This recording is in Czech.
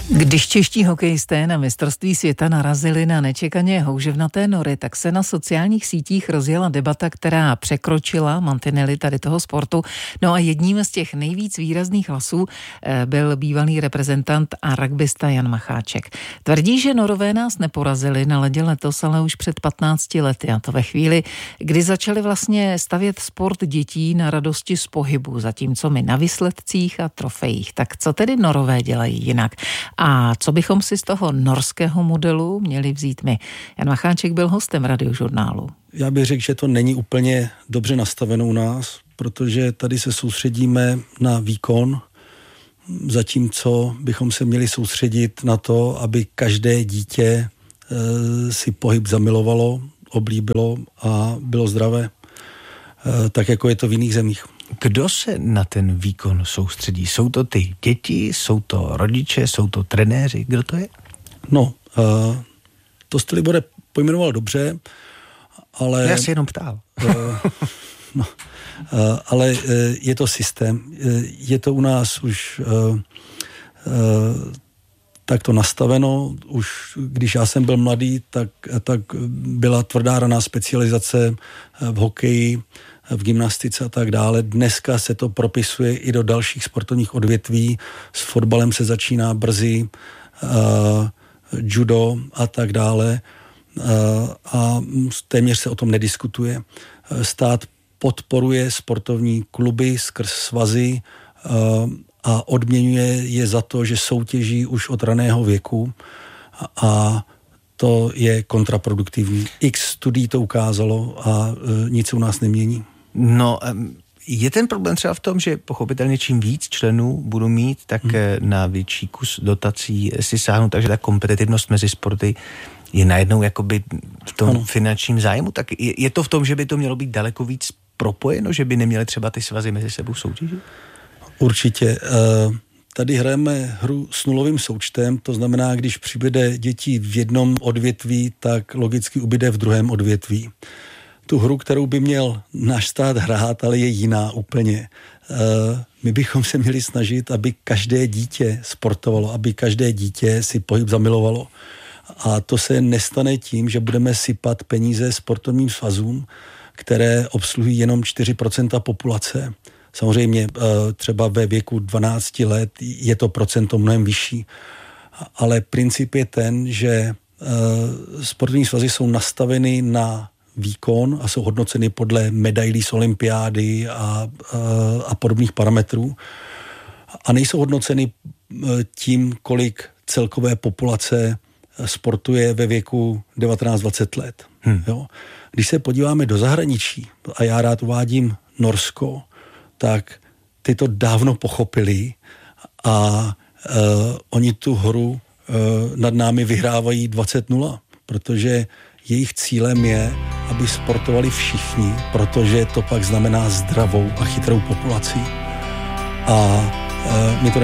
Když čeští hokejisté na mistrovství světa narazili na nečekaně houževnaté nory, tak se na sociálních sítích rozjela debata, která překročila mantinely tady toho sportu. No a jedním z těch nejvíc výrazných hlasů byl bývalý reprezentant a rugbysta Jan Macháček. Tvrdí, že norové nás neporazili na ledě letos, ale už před 15 lety. A to ve chvíli, kdy začali vlastně stavět sport dětí na radosti z pohybu, zatímco my na výsledcích a trofejích. Tak co tedy norové dělají jinak? A co bychom si z toho norského modelu měli vzít my? Jan Macháček byl hostem Radiožurnálu. Já bych řekl, že to není úplně dobře nastaveno u nás, protože tady se soustředíme na výkon, zatímco bychom se měli soustředit na to, aby každé dítě si pohyb zamilovalo, oblíbilo a bylo zdravé, tak jako je to v jiných zemích. Kdo se na ten výkon soustředí? Jsou to ty děti, jsou to rodiče, jsou to trenéři? Kdo to je? No, to jste, Libore, pojmenoval dobře, ale... Já si jenom ptal. Ale je to systém. Je to u nás už takto nastaveno. Už když já jsem byl mladý, tak byla tvrdá raná specializace v hokeji, v gymnastice a tak dále. Dneska se to propisuje i do dalších sportovních odvětví. S fotbalem se začíná brzy, judo a tak dále. A téměř se o tom nediskutuje. Stát podporuje sportovní kluby skrz svazy a odměňuje je za to, že soutěží už od raného věku a to je kontraproduktivní. X studií to ukázalo a nic se u nás nemění. No, je ten problém třeba v tom, že pochopitelně čím víc členů budu mít, tak na větší kus dotací si sáhnu, takže ta kompetitivnost mezi sporty je najednou jakoby v tom finančním zájmu. Tak je to v tom, že by to mělo být daleko víc propojeno, že by neměly třeba ty svazy mezi sebou soutěžit? Určitě. Tady hrajeme hru s nulovým součtem, to znamená, když přibude dětí v jednom odvětví, tak logicky ubyde v druhém odvětví. Tu hru, kterou by měl náš stát hrát, ale je jiná úplně. My bychom se měli snažit, aby každé dítě sportovalo, aby každé dítě si pohyb zamilovalo. A to se nestane tím, že budeme sypat peníze sportovním svazům, které obsluhují jenom 4% populace. Samozřejmě třeba ve věku 12 let je to procento mnohem vyšší. Ale princip je ten, že sportovní svazy jsou nastaveny na výkon a jsou hodnoceny podle medailí z olympiády a podobných parametrů. A nejsou hodnoceny tím, kolik celkové populace sportuje ve věku 19-20 let. Jo? Když se podíváme do zahraničí, a já rád uvádím Norsko, tak ty to dávno pochopili a oni tu hru nad námi vyhrávají 20-0, protože jejich cílem je, aby sportovali všichni, protože to pak znamená zdravou a chytrou populaci. A my to